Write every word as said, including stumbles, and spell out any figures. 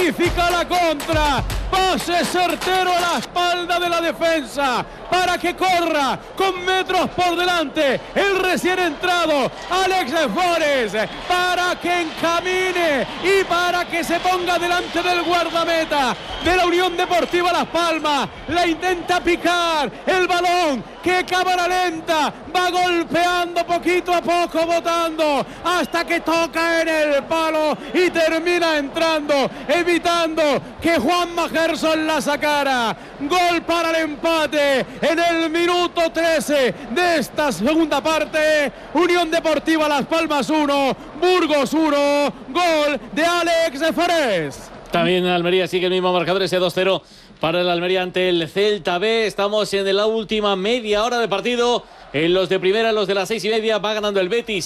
magnífica la contra, pase certero a la espalda de la defensa, para que corra con metros por delante el recién entrado Alex Forés, para que encamine y para que se ponga delante del guardameta de la Unión Deportiva Las Palmas. La intenta picar, el balón que cámara lenta va golpeando poquito a poco, botando hasta que toca en el palo y termina entrando, evitando que Juanma Gerson la sacara. Gol para el empate en el minuto trece de esta segunda parte. Unión Deportiva Las Palmas uno, Burgos uno, gol de Alex Forés. También Almería sigue el mismo marcador, ese dos cero para el Almería ante el Celta B. Estamos en la última media hora de partido. En los de primera, los de las seis y media, va ganando el Betis.